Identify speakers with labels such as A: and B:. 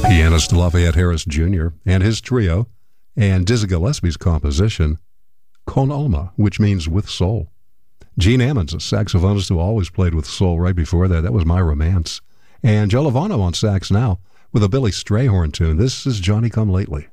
A: Pianist Lafayette Harris Jr. and his trio, and Dizzy Gillespie's composition, Con Alma, which means with soul. Gene Ammons, a saxophonist who always played with soul right before that. That was My Romance. And Joe Lovano on sax now with a Billy Strayhorn tune. This is Johnny Come Lately.